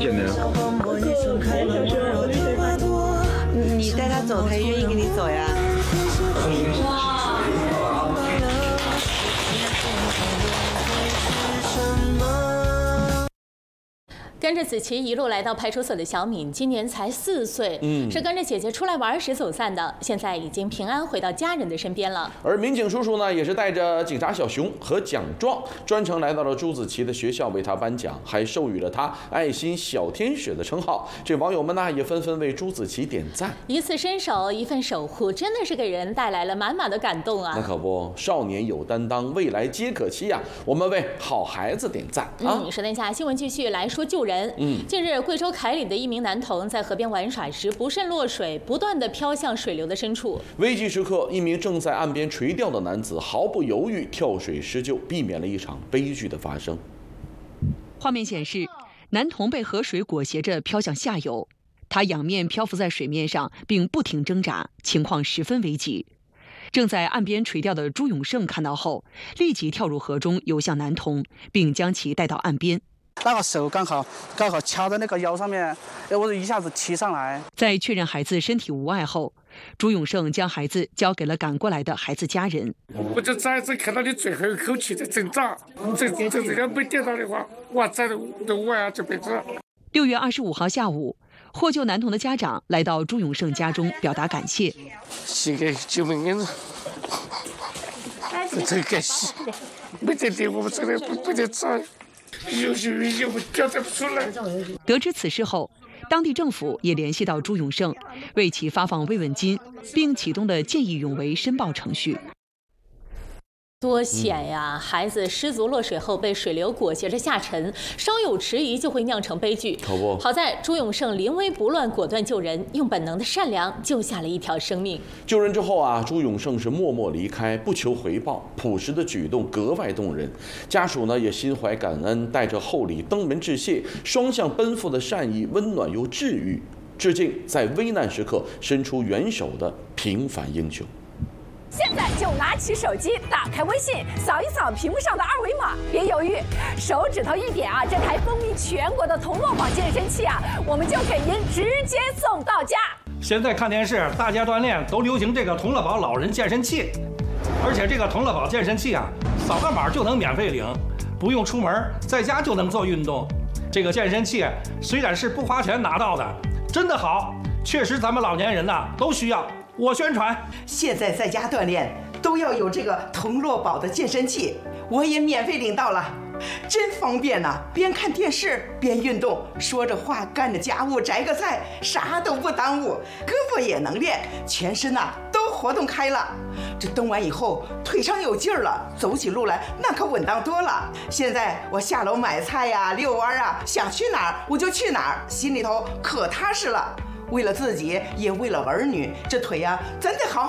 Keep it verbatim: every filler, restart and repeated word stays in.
钱的呀？ 你带他走，他也愿意跟你走呀。 跟着子琪一路来到派出所的小敏，今年才四岁，嗯，是跟着姐姐出来玩时走散的，现在已经平安回到家人的身边了。 而民警叔叔呢，也是带着警察小熊和奖状，专程来到了朱子琪的学校为她颁奖，还授予了她爱心小天使的称号。这网友们呢，也纷纷为朱子琪点赞。 一次伸手，一份守护，真的是给人带来了满满的感动啊！ 那可不，少年有担当，未来皆可期呀、啊！我们为好孩子点赞啊！ 嗯，说等一下，新闻继续来说救人。嗯，近日贵州凯里的一名男童在河边玩耍时不慎落水，不断地飘向水流的深处。 危急时刻，一名正在岸边垂钓的男子毫不犹豫跳水施救，避免了一场悲剧的发生。 画面显示，男童被河水裹挟着飘向下游，他仰面漂浮在水面上，并不停挣扎，情况十分危急。正在岸边垂钓的朱永胜看到后，立即跳入河中游向男童，并将其带到岸边。 那个手刚好刚好掐在那个腰上面，我一下子提上来。 在确认孩子身体无碍后，朱永胜将孩子交给了赶过来的孩子家人。 我就再次看到你最后一口气在挣扎，这这这要没点到的话，哇，再都都完啊这辈子。 六月二十五号下午，获救男童的家长来到朱永胜家中表达感谢。 献给救命恩人，真感谢，没得你我们真的不不得走。有些原因我交代不出来。 得知此事后，当地政府也联系到朱永胜，为其发放慰问金，并启动了见义勇为申报程序。 多险呀！孩子失足落水后被水流裹挟着下沉，稍有迟疑就会酿成悲剧。 可不， 好在朱永胜临危不乱，果断救人，用本能的善良救下了一条生命。 救人之后啊，朱永胜是默默离开，不求回报，朴实的举动格外动人。家属呢也心怀感恩，带着厚礼登门致谢，双向奔赴的善意温暖又治愈。致敬在危难时刻伸出援手的平凡英雄。 现在就拿起手机，打开微信，扫一扫屏幕上的二维码，别犹豫，手指头一点啊，这台风靡全国的同乐宝健身器啊，我们就给您直接送到家。 现在看电视，大家锻炼都流行这个同乐宝老人健身器，而且这个同乐宝健身器啊，扫个码就能免费领，不用出门，在家就能做运动。这个健身器虽然是不花钱拿到的，真的好，确实咱们老年人呐都需要。我宣传， 现在在家锻炼都要有这个同乐宝的健身器，我也免费领到了，真方便呐、啊！边看电视边运动，说着话干着家务，摘个菜，啥都不耽误，胳膊也能练，全身呐、啊、都活动开了。这蹬完以后腿上有劲儿了，走起路来那可稳当多了。现在我下楼买菜呀、遛弯啊，想去哪儿我就去哪儿，心里头可踏实了。为了自己，也为了儿女，这腿呀、啊、真的好。